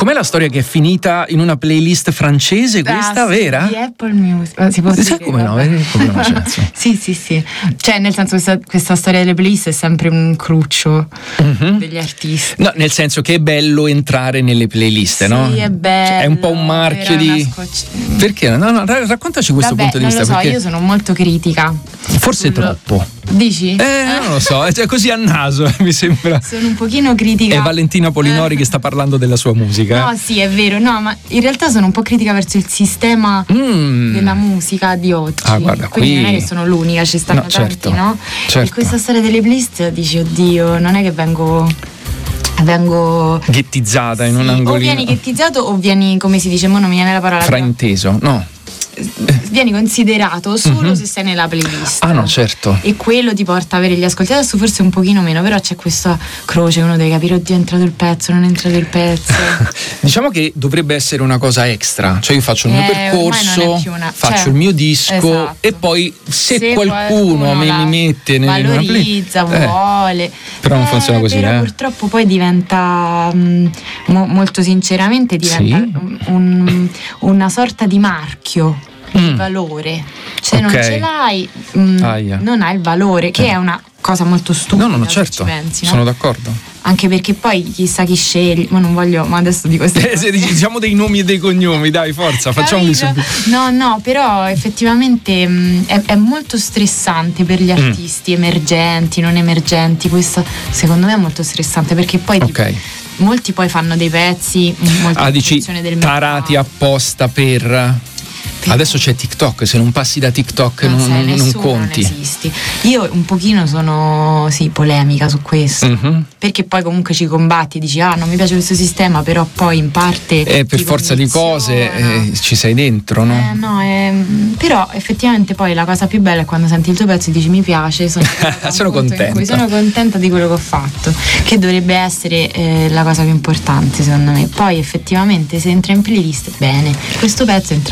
Com'è la storia che è finita in una playlist francese? Questa vera? Di Apple Music. Si può dire, come no? Come no, sì. Cioè, nel senso, questa storia delle playlist è sempre un cruccio degli artisti. No, nel senso che è bello entrare nelle playlist, no? Sì, è bello. Cioè, è un po' un marchio di... Perché? No, raccontaci questo punto di vista. Non lo so, perché... io sono molto critica. Forse troppo. Dici? Non lo so, è così a naso, mi sembra. Sono un pochino critica. È Valentina Polinori che sta parlando della sua musica. No, sì, è vero, no, ma in realtà sono un po' critica verso il sistema della musica di oggi. Ah, guarda, quindi qui... non è che sono l'unica, ci stanno tanti, certo, no? certo. E questa storia delle playlist dici, oddio, non è che vengo ghettizzata in un angolino. O vieni ghettizzato o vieni, come si dice, mo non mi viene la parola. Frainteso, no. Vieni considerato solo se sei nella playlist. Ah no, certo. E quello ti porta a avere gli ascolti. Adesso forse un pochino meno, però c'è questa croce, uno deve capire, oddio, è entrato il pezzo, non è entrato il pezzo. Diciamo che dovrebbe essere una cosa extra, cioè io faccio il mio percorso, faccio il mio disco, esatto. E poi se qualcuno mi mette valorizza, vuole. Però non funziona così, però purtroppo poi diventa molto sinceramente diventa una sorta di marchio. Il valore, se non ce l'hai non hai il valore, che è una cosa molto stupida. No, certo, pensi, no? Sono d'accordo. Anche perché poi chissà chi sceglie, ma non voglio, ma adesso dico diciamo dei nomi e dei cognomi, dai, forza, facciamoli subito. No, però effettivamente è molto stressante per gli artisti emergenti, non emergenti. Questo secondo me è molto stressante, perché poi molti poi fanno dei pezzi molto in funzione del mercato, tarati apposta per... Adesso c'è TikTok, se non passi da TikTok non conti. Non esisti. Io un pochino sono polemica su questo, perché poi comunque ci combatti, dici non mi piace questo sistema, però poi in parte per forza di cose ci sei dentro, no? Però effettivamente poi la cosa più bella è quando senti il tuo pezzo e dici mi piace, sono contenta. Sono contenta di quello che ho fatto, che dovrebbe essere la cosa più importante secondo me. Poi effettivamente se entra in playlist, bene, questo pezzo entra